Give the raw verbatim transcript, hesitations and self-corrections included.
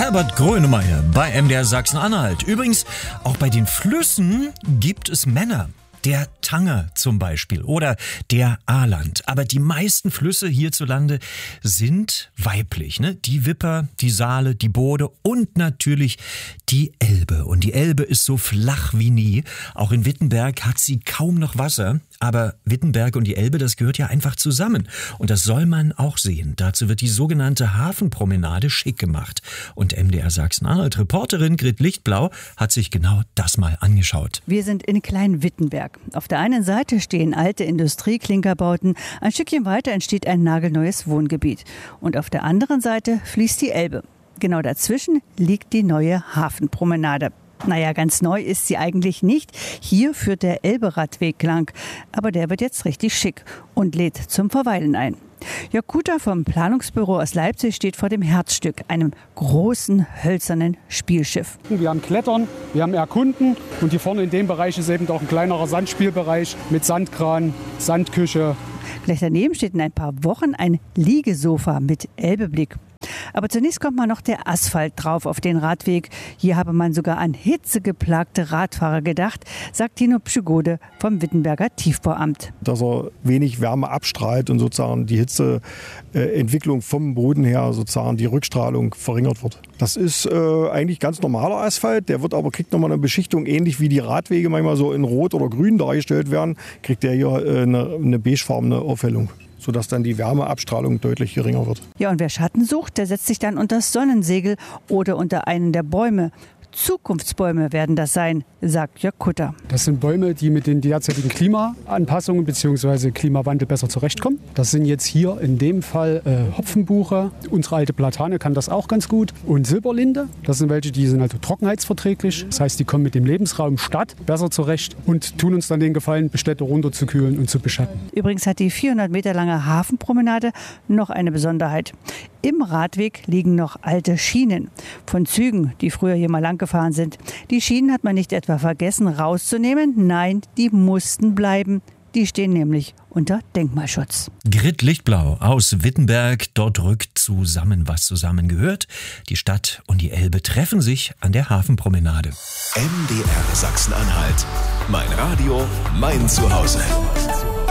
Herbert Grönemeyer bei M D R Sachsen-Anhalt. Übrigens, auch bei den Flüssen gibt es Männer. Der Tanger zum Beispiel oder der Ahland. Aber die meisten Flüsse hierzulande sind weiblich. Ne? Die Wipper, die Saale, die Bode und natürlich die Elbe. Und die Elbe ist so flach wie nie. Auch in Wittenberg hat sie kaum noch Wasser. Aber Wittenberg und die Elbe, das gehört ja einfach zusammen. Und das soll man auch sehen. Dazu wird die sogenannte Hafenpromenade schick gemacht. Und M D R Sachsen-Anhalt-Reporterin Grit Lichtblau hat sich genau das mal angeschaut. Wir sind in Klein-Wittenberg. Auf der einen Seite stehen alte Industrieklinkerbauten. Ein Stückchen weiter entsteht ein nagelneues Wohngebiet. Und auf der anderen Seite fließt die Elbe. Genau dazwischen liegt die neue Hafenpromenade. Naja, ganz neu ist sie eigentlich nicht. Hier führt der Elbe-Radweg lang. Aber der wird jetzt richtig schick und lädt zum Verweilen ein. Jörg Kuter vom Planungsbüro aus Leipzig steht vor dem Herzstück, einem großen hölzernen Spielschiff. Wir haben Klettern, wir haben Erkunden und hier vorne in dem Bereich ist eben auch ein kleinerer Sandspielbereich mit Sandkran, Sandküche. Gleich daneben steht in ein paar Wochen ein Liegesofa mit Elbeblick. Aber zunächst kommt mal noch der Asphalt drauf auf den Radweg. Hier habe man sogar an hitzegeplagte Radfahrer gedacht, sagt Tino Pschygode vom Wittenberger Tiefbauamt. Dass er wenig Wärme abstrahlt und sozusagen die Hitzeentwicklung vom Boden her, sozusagen die Rückstrahlung verringert wird. Das ist äh, eigentlich ganz normaler Asphalt, der wird aber, kriegt nochmal eine Beschichtung, ähnlich wie die Radwege manchmal so in Rot oder Grün dargestellt werden, kriegt der hier äh, eine, eine beigefarbene Aufhellung, sodass dann die Wärmeabstrahlung deutlich geringer wird. Ja, und wer Schatten sucht, der setzt sich dann unter das Sonnensegel oder unter einen der Bäume. Zukunftsbäume werden das sein, sagt Jörg Kutter. Das sind Bäume, die mit den derzeitigen Klimaanpassungen bzw. Klimawandel besser zurechtkommen. Das sind jetzt hier in dem Fall äh, Hopfenbuche. Unsere alte Platane kann das auch ganz gut. Und Silberlinde, das sind welche, die sind also trockenheitsverträglich. Das heißt, die kommen mit dem Lebensraum Stadt besser zurecht und tun uns dann den Gefallen, Städte runterzukühlen und zu beschatten. Übrigens hat die vierhundert Meter lange Hafenpromenade noch eine Besonderheit. Im Radweg liegen noch alte Schienen von Zügen, die früher hier mal lang gefahren sind. Die Schienen hat man nicht etwa vergessen rauszunehmen. Nein, die mussten bleiben. Die stehen nämlich unter Denkmalschutz. Grit Lichtblau aus Wittenberg. Dort rückt zusammen, was zusammengehört. Die Stadt und die Elbe treffen sich an der Hafenpromenade. M D R Sachsen-Anhalt. Mein Radio, mein Zuhause.